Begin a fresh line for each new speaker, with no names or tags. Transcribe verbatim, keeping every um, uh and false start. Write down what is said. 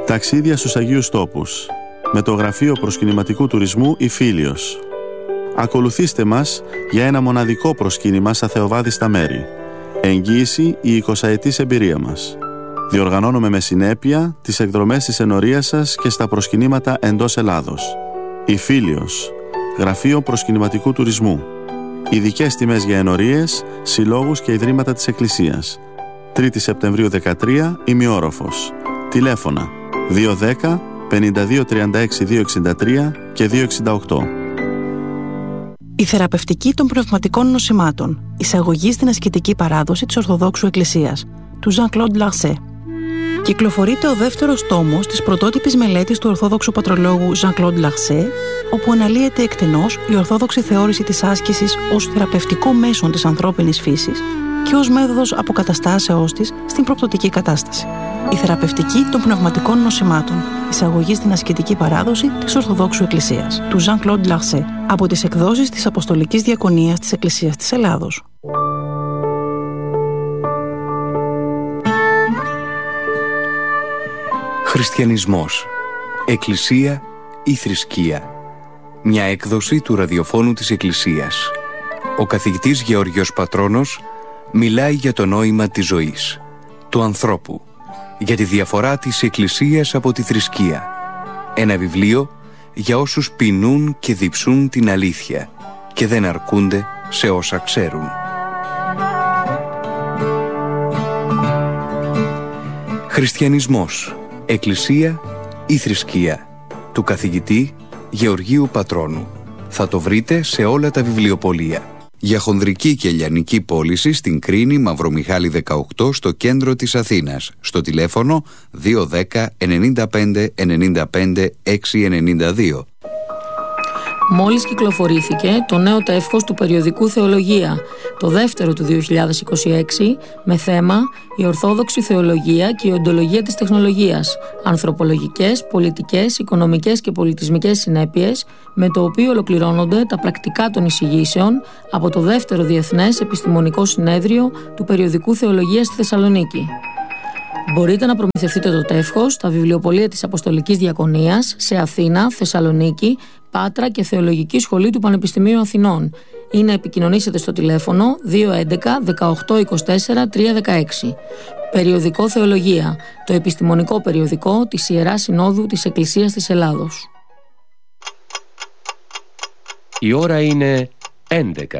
Ταξίδια στους Αγίους Τόπους με το Γραφείο Προσκυνηματικού Τουρισμού η Φίλιος. Ακολουθήστε μας για ένα μοναδικό προσκύνημα στα θεοβάδιστα μέρη. Εγγύηση η εικοσαετής εμπειρία μας. Διοργανώνουμε με συνέπεια τις εκδρομές της ενορίας σας και στα προσκυνήματα εντός Ελλάδος. Η Φίλιος, Γραφείο Προσκυνηματικού Τουρισμού. Ειδικές τιμές για ενορίες, συλλόγους και ιδρύματα της Εκκλησίας. τρίτη Σεπτεμβρίου δεκατρία, ημιόροφος. Τηλέφωνα δύο δέκα πενήντα δύο τριάντα έξι διακόσια εξήντα τρία και διακόσια εξήντα οκτώ.
Η θεραπευτική των πνευματικών νοσημάτων. Εισαγωγή στην ασκητική παράδοση της Ορθοδόξου Εκκλησίας, του Jean-Claude Larset. Κυκλοφορείται ο δεύτερος τόμος της πρωτότυπης μελέτης του Ορθόδοξου Πατρολόγου Jean-Claude Larset, όπου αναλύεται εκτενώς η ορθόδοξη θεώρηση της άσκησης ως θεραπευτικό μέσον της ανθρώπινης φύσης και ως μέθοδος αποκαταστάσεώς της στην προπτωτική κατάσταση. Η θεραπευτική των πνευματικών νοσημάτων. Εισαγωγή στην ασκητική παράδοση της Ορθοδόξου Εκκλησίας, του Jean-Claude Larset, από τις εκδόσεις της Αποστολικής Διακονίας της Εκκλησίας της Ελλάδος.
Χριστιανισμός. Εκκλησία ή θρησκεία. Μια έκδοση του ραδιοφώνου της Εκκλησίας. Ο καθηγητής Γεώργιος Πατρώνος μιλάει για το νόημα της ζωής, του ανθρώπου, για τη διαφορά της Εκκλησίας από τη θρησκεία. Ένα βιβλίο για όσους πεινούν και διψούν την αλήθεια και δεν αρκούνται σε όσα ξέρουν. Χριστιανισμός. Εκκλησία ή θρησκεία, του καθηγητή Γεωργίου Πατρώνου. Θα το βρείτε σε όλα τα βιβλιοπωλεία. Για χονδρική και λιανική πώληση στην Κρίνη Μαυρομιχάλη δεκαοκτώ στο κέντρο της Αθήνας, στο τηλέφωνο δύο δέκα ενενήντα πέντε ενενήντα πέντε εξακόσια ενενήντα δύο.
Μόλις κυκλοφορήθηκε το νέο τεύχος του περιοδικού Θεολογία, το δεύτερο του δύο χιλιάδες είκοσι έξι, με θέμα «Η Ορθόδοξη Θεολογία και η Οντολογία της Τεχνολογίας. Ανθρωπολογικές, πολιτικές, οικονομικές και πολιτισμικές συνέπειες», με το οποίο ολοκληρώνονται τα πρακτικά των εισηγήσεων από το δεύτερο Διεθνές Επιστημονικό Συνέδριο του Περιοδικού Θεολογία στη Θεσσαλονίκη. Μπορείτε να προμηθευτείτε το τεύχος στα βιβλιοπωλεία της Αποστολικής Διακονίας σε Αθήνα, Θεσσαλονίκη, Πάτρα και Θεολογική Σχολή του Πανεπιστημίου Αθηνών ή να επικοινωνήσετε στο τηλέφωνο δύο έντεκα δεκαοκτώ είκοσι τέσσερα τριακόσια δεκαέξι. Περιοδικό Θεολογία, το επιστημονικό περιοδικό της Ιεράς Συνόδου της Εκκλησίας της Ελλάδος.
Η ώρα είναι έντεκα.